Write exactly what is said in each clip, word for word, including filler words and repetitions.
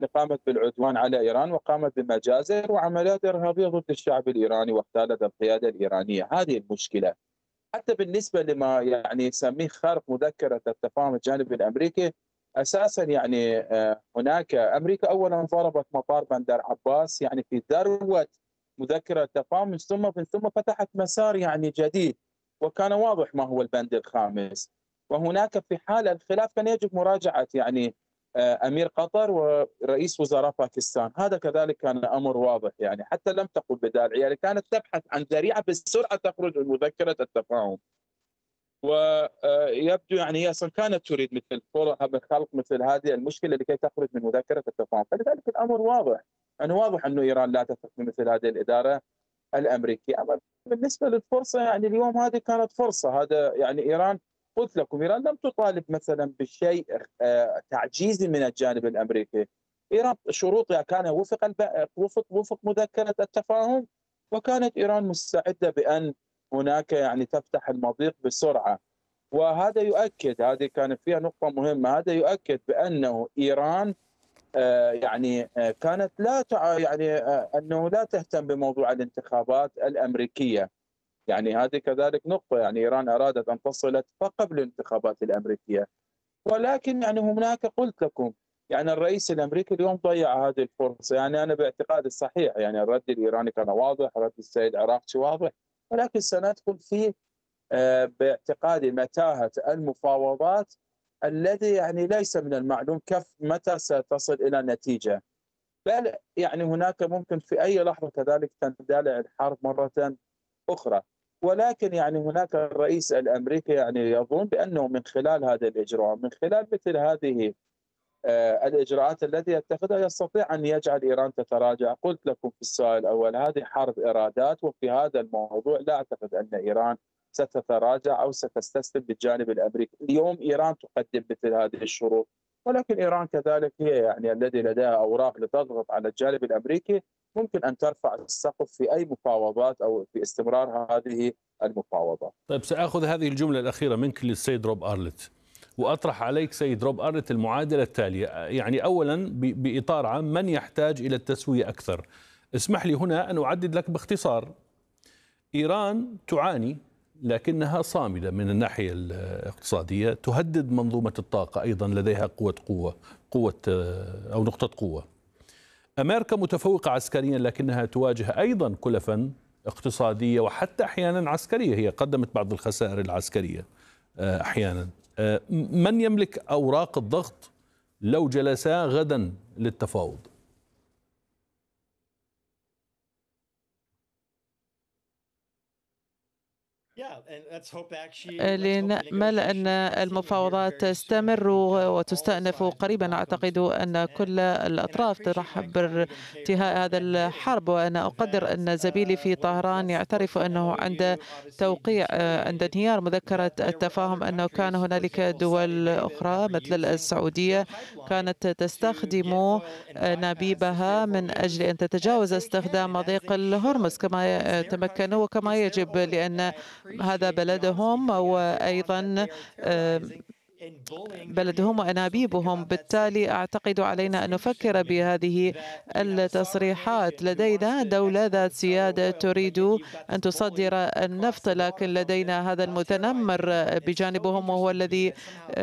قامت بالعدوان على إيران وقامت بمجازر وعمليات إرهابية ضد الشعب الإيراني واحتلت القيادة الإيرانية. هذه المشكلة. حتى بالنسبة لما يعني يسميه خرق مذكرة التفاهم الجانبي الأمريكي، أساسا يعني آه، هناك أمريكا أولا ضربت مطار بندر عباس يعني في ذروة مذكرة التفاهم، من ثم من ثم فتحت مسار يعني جديد، وكان واضح ما هو البند الخامس. وهناك في حال الخلاف كان يجب مراجعة يعني آه، أمير قطر ورئيس وزراء باكستان، هذا كذلك كان أمر واضح، يعني حتى لم تقل بدال، يعني كانت تبحث عن ذريعة بسرعة تخرج من مذكرة التفاهم. ويبدو يعني هي اصلا كانت تريد مثل خلق مثل هذه المشكله لكي تخرج من مذكره التفاهم، فلذلك الامر واضح، انه واضح انه ايران لا تثق بمثل هذه الاداره الامريكيه. اما بالنسبه للفرصه، يعني اليوم هذه كانت فرصه، هذا يعني ايران، قلت لكم ايران لم تطالب مثلا بشيء آه، تعجيزي من الجانب الامريكي. ايران شروطها كان وفق الب... وفق وفق مذكره التفاهم، وكانت ايران مستعده بان هناك يعني تفتح المضيق بسرعه. وهذا يؤكد، هذه كانت فيها نقطه مهمه، هذا يؤكد بانه ايران آه، يعني آه، كانت لا تع... يعني آه، انه لا تهتم بموضوع الانتخابات الامريكيه. يعني هذه كذلك نقطه، يعني ايران ارادت ان تصل قبل الانتخابات الامريكيه، ولكن يعني هناك قلت لكم يعني الرئيس الامريكي اليوم ضيع هذه الفرصه. يعني انا باعتقادي الصحيح يعني الرد الايراني كان واضح، رد السيد عراقچي واضح، ولكن سندخل في آه، باعتقادي متاهه المفاوضات، الذي يعني ليس من المعلوم كيف متى ستصل الى نتيجه، بل يعني هناك ممكن في اي لحظه كذلك تندلع الحرب مره اخرى. ولكن يعني هناك الرئيس الامريكي يعني يظن بانه من خلال هذا الاجراء، من خلال مثل هذه آه، الاجراءات التي يتخذها، يستطيع ان يجعل ايران تتراجع. قلت لكم في السؤال الاول هذه حرب ارادات، وفي هذا الموضوع لا اعتقد ان ايران ستتراجع او ستستسلم بالجانب الامريكي. اليوم ايران تقدم مثل هذه الشروط، ولكن ايران كذلك هي يعني الذي لديها اوراق لتضغط على الجانب الامريكي، ممكن ان ترفع السقف في اي مفاوضات او في استمرار هذه المفاوضات. طيب، سأخذ هذه الجملة الأخيرة منك للسيد روب أرلت، وأطرح عليك سيد روب أرلت المعادلة التالية. يعني أولا بإطار عام، من يحتاج إلى التسوية أكثر؟ اسمح لي هنا أن أعدد لك باختصار. إيران تعاني لكنها صامدة من الناحية الاقتصادية، تهدد منظومة الطاقة، أيضا لديها قوة قوة قوة أو نقطة قوة. أمريكا متفوقة عسكريا لكنها تواجه أيضا كلفا اقتصادية وحتى أحيانا عسكرية، هي قدمت بعض الخسائر العسكرية أحيانا. من يملك أوراق الضغط لو جلسا غدا للتفاوض؟ لنأمل أن المفاوضات تستمر وتستأنف قريبا. أعتقد أن كل الأطراف ترحب بانتهاء هذا الحرب، وأنا أقدر أن زميلي في طهران يعترف أنه عند توقيع عند انهيار مذكرة التفاهم أنه كان هنالك دول أخرى مثل السعودية كانت تستخدم نبيبها من أجل أن تتجاوز استخدام مضيق الهرمز كما تمكنوا وكما يجب، لأن هذا بلدهم وأيضا بلدهم وأنابيبهم. بالتالي أعتقد علينا أن نفكر بهذه التصريحات. لدينا دولة ذات سيادة تريد أن تصدر النفط، لكن لدينا هذا المتنمر بجانبهم وهو الذي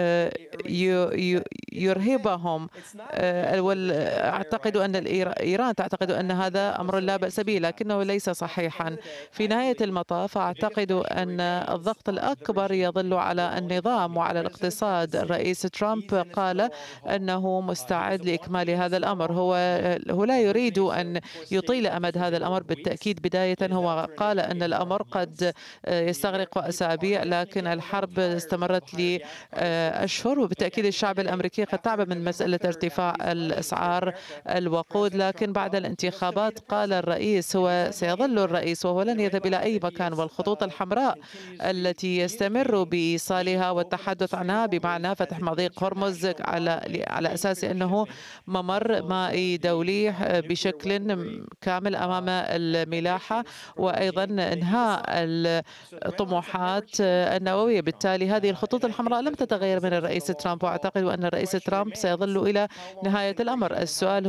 يرهبهم. أعتقد أن إيران تعتقد أن هذا أمر لا بأس به، لكنه ليس صحيحا. في نهاية المطاف أعتقد أن الضغط الأكبر يظل على النظام وعلى الاقتصاد. الرئيس ترامب قال أنه مستعد لإكمال هذا الأمر. هو هو لا يريد أن يطيل أمد هذا الأمر. بالتأكيد بداية هو قال أن الأمر قد يستغرق أسابيع، لكن الحرب استمرت لأشهر، وبالتأكيد الشعب الأمريكي قد تعب من مسألة ارتفاع الأسعار الوقود. لكن بعد الانتخابات قال الرئيس، هو سيظل الرئيس وهو لن يذهب إلى أي مكان، والخطوط الحمراء التي يستمر بإيصالها والتحدث عنها بمعنى فتح مضيق هرمز على على أساس أنه ممر مائي دولي بشكل كامل أمام الملاحة، وأيضا إنهاء الطموحات النووية. بالتالي هذه الخطوط الحمراء لم تتغير من الرئيس ترامب، وأعتقد أن الرئيس ترامب سيظل إلى نهاية الأمر. السؤال